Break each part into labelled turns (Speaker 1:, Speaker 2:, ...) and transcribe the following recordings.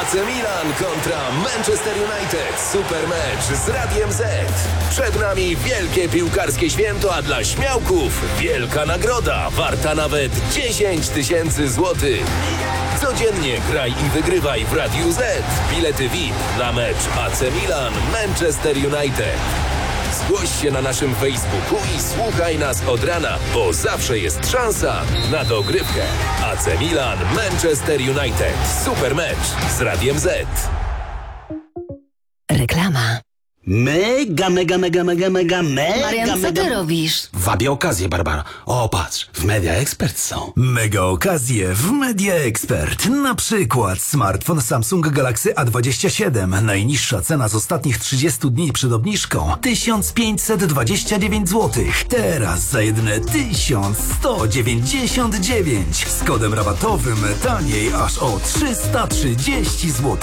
Speaker 1: AC Milan kontra Manchester United. Super mecz z Radiem Z. Przed nami wielkie piłkarskie święto, a dla śmiałków wielka nagroda warta nawet 10 000 złotych. Codziennie graj i wygrywaj w Radiu Z. Bilety VIP na mecz AC Milan Manchester United. Zgłoś się na naszym Facebooku i słuchaj nas od rana, bo zawsze jest szansa na dogrywkę. AC Milan Manchester United. Super mecz z Radiem Z.
Speaker 2: Reklama.
Speaker 3: Mega.
Speaker 2: Marian, co ty robisz?
Speaker 3: Wabię okazję, Barbara. O, patrz, w Media Expert są.
Speaker 4: Mega okazje w Media Expert. Na przykład smartfon Samsung Galaxy A27. Najniższa cena z ostatnich 30 dni przed obniżką 1529 zł. Teraz za jedyne 1199. Z kodem rabatowym taniej aż o 330 zł.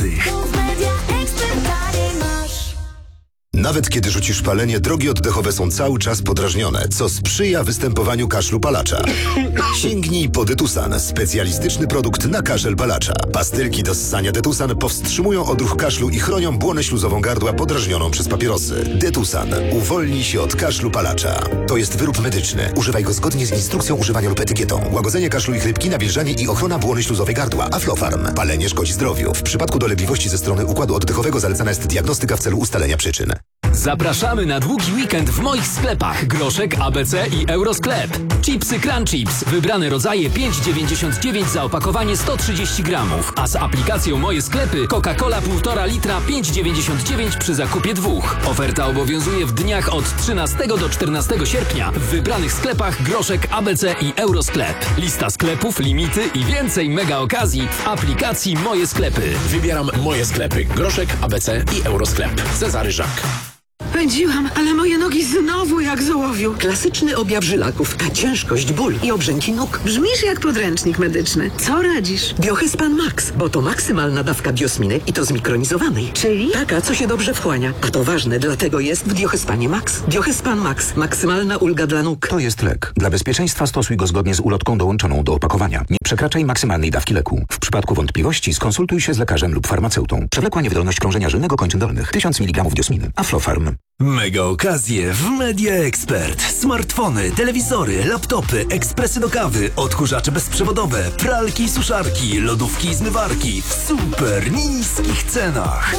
Speaker 5: Nawet kiedy rzucisz palenie, drogi oddechowe są cały czas podrażnione, co sprzyja występowaniu kaszlu palacza. Sięgnij po Detusan, specjalistyczny produkt na kaszel palacza. Pastylki do ssania Detusan powstrzymują odruch kaszlu i chronią błonę śluzową gardła podrażnioną przez papierosy. Detusan. Uwolnij się od kaszlu palacza. To jest wyrób medyczny. Używaj go zgodnie z instrukcją używania lub etykietą. Łagodzenie kaszlu i chrypki, nawilżanie i ochrona błony śluzowej gardła. Aflofarm. Palenie szkodzi zdrowiu. W przypadku dolegliwości ze strony układu oddechowego zalecana jest diagnostyka w celu ustalenia przyczyn.
Speaker 6: Zapraszamy na długi weekend w moich sklepach Groszek, ABC i Eurosklep. Chipsy Crunchips, wybrane rodzaje 5,99 za opakowanie 130 gramów, a z aplikacją Moje Sklepy Coca-Cola 1,5 litra 5,99 przy zakupie 2. Oferta obowiązuje w dniach od 13 do 14 sierpnia w wybranych sklepach Groszek, ABC i Eurosklep. Lista sklepów, limity i więcej mega okazji w aplikacji Moje Sklepy.
Speaker 7: Wybieram Moje Sklepy Groszek, ABC i Eurosklep. Cezary Żak.
Speaker 8: Pędziłam, ale moje nogi znowu jak z ołowiu. Klasyczny objaw żylaków, ciężkość, ból i obrzęki nóg. Brzmisz jak podręcznik medyczny. Co radzisz? Biohyspan Max, bo to maksymalna dawka biosminy i to zmikronizowanej. Czyli? Taka, co się dobrze wchłania. A to ważne, dlatego jest w Biohyspanie Max. Biohyspan Max. Maksymalna ulga dla nóg.
Speaker 9: To jest lek. Dla bezpieczeństwa stosuj go zgodnie z ulotką dołączoną do opakowania. Nie przekraczaj maksymalnej dawki leku. W przypadku wątpliwości skonsultuj się z lekarzem lub farmaceutą. Przewlekła niewydolność krążenia żylnego kończyn dolnych. 1000 mg diosminy. Aflofarm.
Speaker 4: Mega okazje w Media Expert. Smartfony, telewizory, laptopy, ekspresy do kawy, odkurzacze bezprzewodowe, pralki i suszarki, lodówki i zmywarki w super niskich cenach.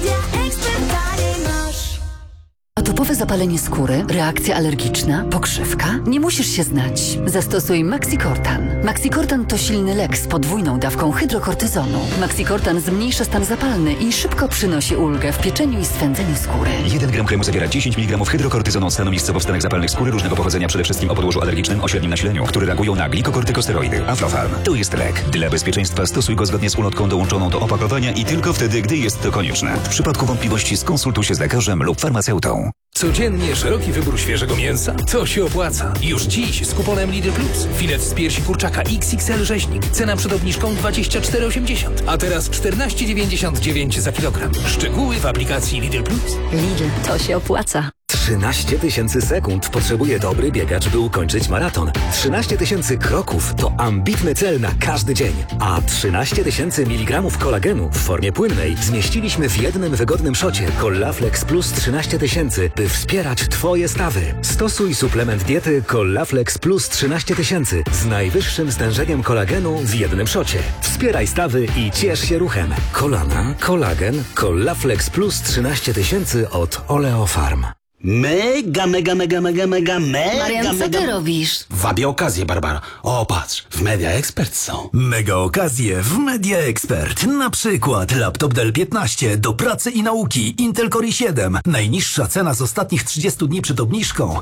Speaker 2: Atopowe zapalenie skóry, reakcja alergiczna, pokrzywka? Nie musisz się znać. Zastosuj Maxicortan. Maxicortan to silny lek z podwójną dawką hydrokortyzonu. Maxicortan zmniejsza stan zapalny i szybko przynosi ulgę w pieczeniu i swędzeniu skóry.
Speaker 9: 1 gram kremu zawiera 10 mg hydrokortyzonu od stanu miejscowo powstanek zapalnych skóry różnego pochodzenia, przede wszystkim o podłożu alergicznym o średnim nasileniu, które reagują na glikokortykosteroidy. Aflofarm. To jest lek. Dla bezpieczeństwa stosuj go zgodnie z ulotką dołączoną do opakowania i tylko wtedy, gdy jest to konieczne. W przypadku wątpliwości skonsultuj się z lekarzem lub farmaceutą.
Speaker 7: Codziennie szeroki wybór świeżego mięsa? To się opłaca. Już dziś z kuponem Lidl Plus. Filet z piersi kurczaka XXL rzeźnik. Cena przed obniżką 24,80. A teraz 14,99 za kilogram. Szczegóły w aplikacji Lidl Plus.
Speaker 2: Lidl, to się opłaca.
Speaker 10: 13 000 sekund potrzebuje dobry biegacz, by ukończyć maraton. 13 000 kroków to ambitny cel na każdy dzień. A 13 000 mg kolagenu w formie płynnej zmieściliśmy w jednym wygodnym szocie Collaflex Plus 13 000, by wspierać Twoje stawy. Stosuj suplement diety Collaflex Plus 13 000 z najwyższym stężeniem kolagenu w jednym szocie. Wspieraj stawy i ciesz się ruchem. Kolana, kolagen, Collaflex Plus 13 000 od Oleofarm.
Speaker 3: Mega.
Speaker 2: Marian, co ty robisz?
Speaker 3: Wabię okazję, Barbara. O, patrz, w Media Expert są.
Speaker 4: Mega okazje w Media Expert. Na przykład laptop Dell 15 do pracy i nauki Intel Core i7. Najniższa cena z ostatnich 30 dni przed obniżką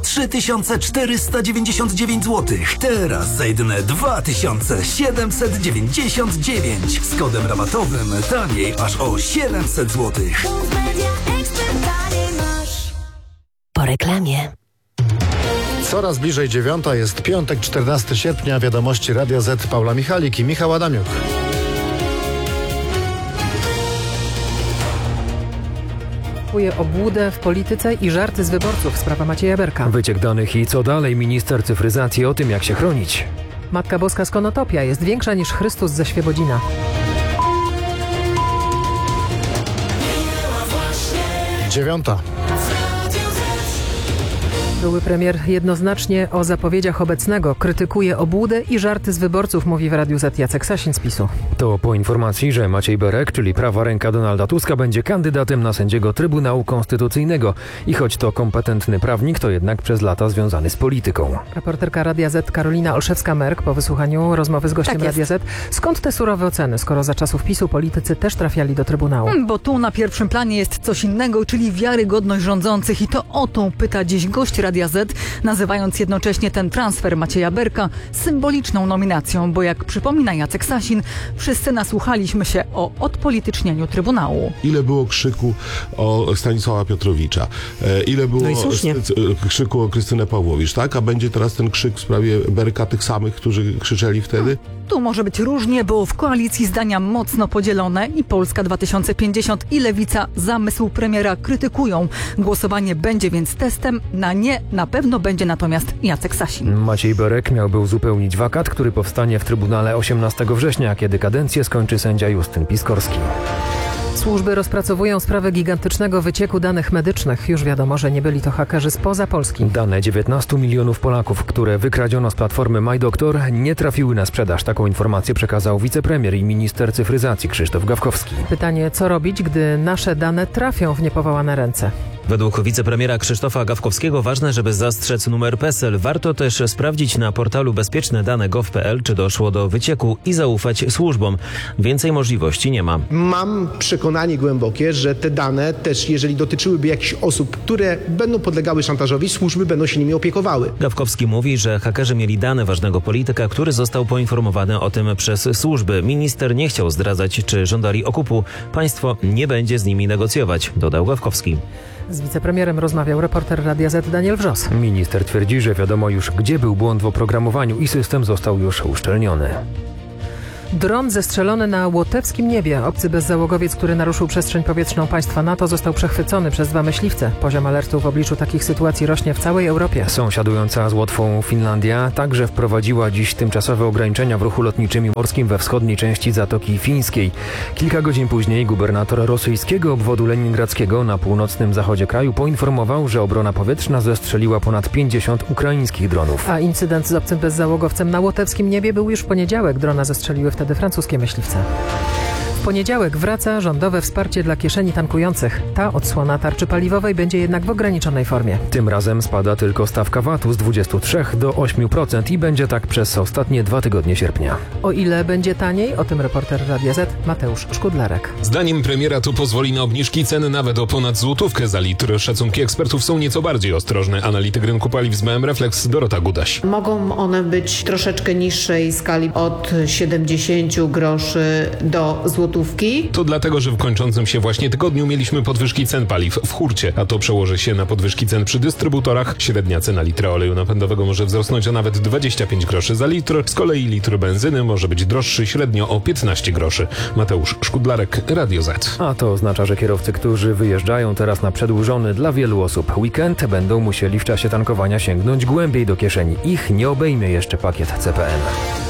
Speaker 4: 3499 zł. Teraz za jedyne 2799. Z kodem rabatowym taniej aż o 700 zł.
Speaker 2: Po reklamie.
Speaker 11: Coraz bliżej 9 jest piątek, 14 sierpnia. Wiadomości Radia Z. Paula Michalik i Michał Adamiuk.
Speaker 12: Obłudę w polityce i żarty z wyborców. Sprawa Macieja Berka.
Speaker 13: Wyciek danych i co dalej? Minister cyfryzacji o tym, jak się chronić.
Speaker 12: Matka Boska z Konotopia jest większa niż Chrystus ze Świebodzina.
Speaker 11: 9.
Speaker 12: Były premier jednoznacznie o zapowiedziach obecnego. Krytykuje obłudę i żarty z wyborców, mówi w Radiu Z Jacek Sasin z PiS-u.
Speaker 13: To po informacji, że Maciej Berek, czyli prawa ręka Donalda Tuska, będzie kandydatem na sędziego Trybunału Konstytucyjnego. I choć to kompetentny prawnik, to jednak przez lata związany z polityką.
Speaker 12: Reporterka Radia Z Karolina Olszewska-Merk po wysłuchaniu rozmowy z gościem Radia Z. Skąd te surowe oceny, skoro za czasów PiS-u politycy też trafiali do Trybunału?
Speaker 14: Bo tu na pierwszym planie jest coś innego, czyli wiarygodność rządzących i to o tą pyta dziś gość Radia Z, nazywając jednocześnie ten transfer Macieja Berka symboliczną nominacją, bo jak przypomina Jacek Sasin, wszyscy nasłuchaliśmy się o odpolitycznieniu Trybunału.
Speaker 15: Ile było krzyku o Stanisława Piotrowicza, ile było krzyku o Krystynę Pawłowicz, tak? A będzie teraz ten krzyk w sprawie Berka tych samych, którzy krzyczeli wtedy?
Speaker 14: Tu może być różnie, bo w koalicji zdania mocno podzielone i Polska 2050 i Lewica zamysł premiera krytykują. Głosowanie będzie więc testem, na nie na pewno będzie natomiast Jacek Sasin.
Speaker 13: Maciej Berek miałby uzupełnić wakat, który powstanie w Trybunale 18 września, kiedy kadencję skończy sędzia Justyn Piskorski.
Speaker 12: Służby rozpracowują sprawę gigantycznego wycieku danych medycznych. Już wiadomo, że nie byli to hakerzy spoza Polski.
Speaker 13: Dane 19 milionów Polaków, które wykradziono z platformy MyDoktor, nie trafiły na sprzedaż. Taką informację przekazał wicepremier i minister cyfryzacji Krzysztof Gawkowski.
Speaker 12: Pytanie, co robić, gdy nasze dane trafią w niepowołane ręce?
Speaker 16: Według wicepremiera Krzysztofa Gawkowskiego ważne, żeby zastrzec numer PESEL. Warto też sprawdzić na portalu bezpieczne-dane.gov.pl, czy doszło do wycieku i zaufać służbom. Więcej możliwości nie ma.
Speaker 17: Mam przekonanie głębokie, że te dane też, jeżeli dotyczyłyby jakichś osób, które będą podlegały szantażowi, służby będą się nimi opiekowały.
Speaker 16: Gawkowski mówi, że hakerzy mieli dane ważnego polityka, który został poinformowany o tym przez służby. Minister nie chciał zdradzać, czy żądali okupu. Państwo nie będzie z nimi negocjować, dodał Gawkowski.
Speaker 12: Z wicepremierem rozmawiał reporter Radia Z Daniel Wrzos.
Speaker 13: Minister twierdzi, że wiadomo już, gdzie był błąd w oprogramowaniu i system został już uszczelniony.
Speaker 12: Dron zestrzelony na łotewskim niebie. Obcy bezzałogowiec, który naruszył przestrzeń powietrzną państwa NATO, został przechwycony przez 2 myśliwce. Poziom alertu w obliczu takich sytuacji rośnie w całej Europie.
Speaker 13: Sąsiadująca z Łotwą Finlandia także wprowadziła dziś tymczasowe ograniczenia w ruchu lotniczym i morskim we wschodniej części Zatoki Fińskiej. Kilka godzin później gubernator rosyjskiego obwodu leningradzkiego na północnym zachodzie kraju poinformował, że obrona powietrzna zestrzeliła ponad 50 ukraińskich dronów.
Speaker 12: A incydent z obcym bezzałogowcem na łotewskim niebie był już w poniedziałek. Drona zestrzeliły wtedy francuskie myśliwce. W poniedziałek wraca rządowe wsparcie dla kieszeni tankujących. Ta odsłona tarczy paliwowej będzie jednak w ograniczonej formie.
Speaker 13: Tym razem spada tylko stawka VAT-u z 23 do 8% i będzie tak przez ostatnie 2 tygodnie sierpnia.
Speaker 12: O ile będzie taniej? O tym reporter Radia Z Mateusz Szkudlarek.
Speaker 18: Zdaniem premiera to pozwoli na obniżki cen nawet o ponad złotówkę za litr. Szacunki ekspertów są nieco bardziej ostrożne. Analityk rynku paliw z BM Reflex Dorota Gudaś.
Speaker 19: Mogą one być troszeczkę niższej skali od 70 groszy do złotówki.
Speaker 18: To dlatego, że w kończącym się właśnie tygodniu mieliśmy podwyżki cen paliw w hurcie, a to przełoży się na podwyżki cen przy dystrybutorach. Średnia cena litra oleju napędowego może wzrosnąć o nawet 25 groszy za litr. Z kolei litr benzyny może być droższy średnio o 15 groszy. Mateusz Szkudlarek, Radio Z.
Speaker 13: A to oznacza, że kierowcy, którzy wyjeżdżają teraz na przedłużony dla wielu osób weekend, będą musieli w czasie tankowania sięgnąć głębiej do kieszeni. Ich nie obejmie jeszcze pakiet CPN.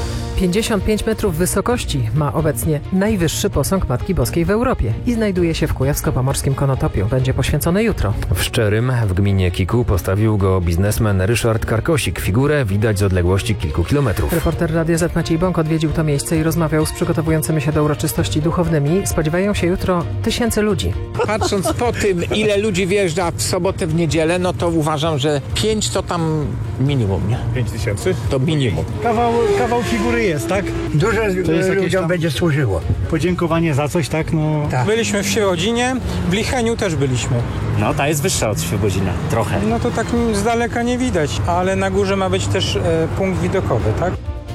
Speaker 12: 55 metrów wysokości ma obecnie najwyższy posąg Matki Boskiej w Europie i znajduje się w kujawsko-pomorskim Konotopiu. Będzie poświęcony jutro.
Speaker 13: W Szczerym w gminie Kiku postawił go biznesmen Ryszard Karkosik. Figurę widać z odległości kilku kilometrów.
Speaker 12: Reporter Radia Z Maciej Bąk odwiedził to miejsce i rozmawiał z przygotowującymi się do uroczystości duchownymi. Spodziewają się jutro tysięcy ludzi.
Speaker 20: Patrząc po tym, ile ludzi wjeżdża w sobotę, w niedzielę, no to uważam, że 5 to tam minimum, nie?
Speaker 21: 5 tysięcy?
Speaker 20: To minimum.
Speaker 21: Kawał figury jest, tak?
Speaker 22: Dużo ludziom będzie służyło.
Speaker 21: Podziękowanie za coś, tak? No.
Speaker 22: Tak.
Speaker 21: Byliśmy w Świebodzinie, w Licheniu też byliśmy.
Speaker 22: No, ta jest wyższa od Świebodzina, trochę.
Speaker 21: No to tak z daleka nie widać, ale na górze ma być też punkt widokowy, tak?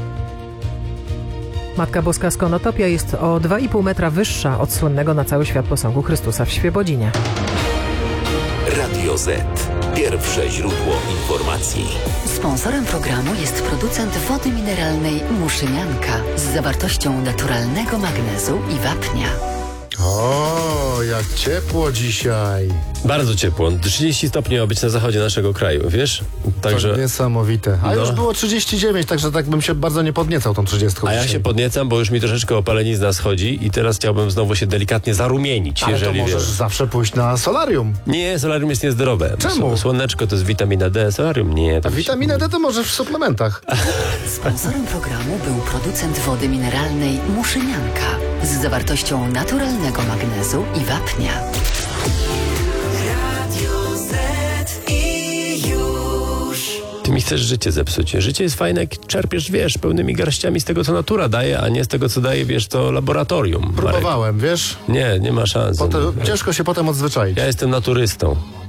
Speaker 12: Matka Boska z Konotopia jest o 2,5 metra wyższa od słynnego na cały świat posągu Chrystusa w Świebodzinie.
Speaker 1: Radio Z. Pierwsze źródło informacji.
Speaker 2: Sponsorem programu jest producent wody mineralnej Muszynianka z zawartością naturalnego magnezu i wapnia.
Speaker 11: O, jak ciepło dzisiaj.
Speaker 5: Bardzo ciepło. 30 stopni ma być na zachodzie naszego kraju, wiesz? Także...
Speaker 11: To niesamowite. A
Speaker 5: No.
Speaker 11: już było 39, także tak bym się bardzo nie podniecał tą 30.
Speaker 5: A ja
Speaker 11: dzisiaj.
Speaker 5: się podniecam, bo już mi troszeczkę opalenizna schodzi i teraz chciałbym znowu się delikatnie zarumienić,
Speaker 11: Ale
Speaker 5: jeżeli
Speaker 11: to możesz
Speaker 5: wiesz.
Speaker 11: zawsze pójść na solarium.
Speaker 5: Nie, solarium jest niezdrowe.
Speaker 11: Czemu?
Speaker 5: Słoneczko to jest witamina D, solarium nie.
Speaker 11: A witaminę D to możesz w suplementach.
Speaker 2: Sponsorem programu był producent wody mineralnej Muszynianka z zawartością naturalnego magnezu i wapnia.
Speaker 5: Ty mi chcesz życie zepsuć. Życie jest fajne, jak czerpiesz, wiesz, pełnymi garściami z tego, co natura daje, a nie z tego, co daje, wiesz, to laboratorium.
Speaker 11: Próbowałem, wiesz?
Speaker 5: Nie ma szans.
Speaker 11: Ciężko się potem odzwyczaić.
Speaker 5: Ja jestem naturystą.